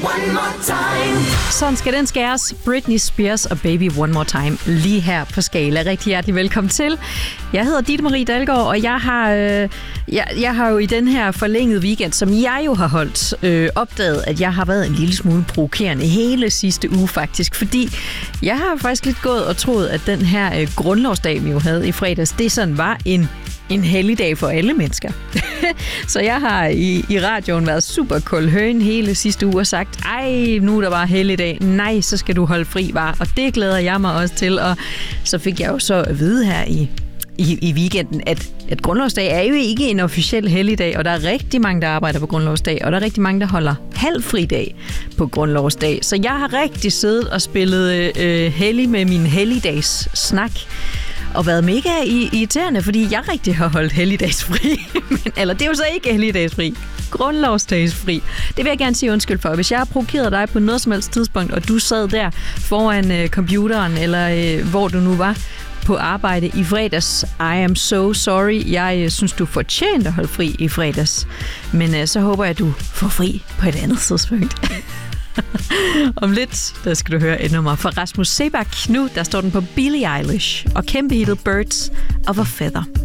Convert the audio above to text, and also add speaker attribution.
Speaker 1: One more time.
Speaker 2: Sådan skal den skæres. Britney Spears og Baby One More Time lige her på Skala. Rigtig hjertelig velkommen til. Jeg hedder Ditte Marie Dalgaard, og jeg har jo i den her forlængede weekend, som jeg jo har holdt, opdaget, at jeg har været en lille smule provokerende hele sidste uge faktisk. Fordi jeg har faktisk lidt gået og troet, at den her grundlovsdag, vi jo havde i fredags, det sådan var en helligdag for alle mennesker. Så jeg har i radioen været super kold høn hele sidste uge og sagt, ej, nu er der bare helligdag. Nej, så skal du holde fri, var. Og det glæder jeg mig også til. Og så fik jeg jo så at vide her i weekenden, at grundlovsdag er jo ikke en officiel helligdag, og der er rigtig mange, der arbejder på grundlovsdag, og der er rigtig mange, der holder halvfridag på grundlovsdag. Så jeg har rigtig siddet og spillet hellig med min helligdags snak, og været mega irriterende, fordi jeg rigtig har holdt helligdagsfri. Eller det er jo så ikke helligdagsfri. Grundlovsdagsfri. Det vil jeg gerne sige undskyld for. Hvis jeg har provokeret dig på noget som helst tidspunkt, og du sad der foran computeren, eller hvor du nu var på arbejde i fredags, I am so sorry. Jeg synes, du fortjente at holde fri i fredags. Men så håber jeg, at du får fri på et andet tidspunkt. Om lidt, der skal du høre et nummer fra Rasmus Seebach. Nu, der står den på Billie Eilish og kæmpe hittet Birds of a Feather.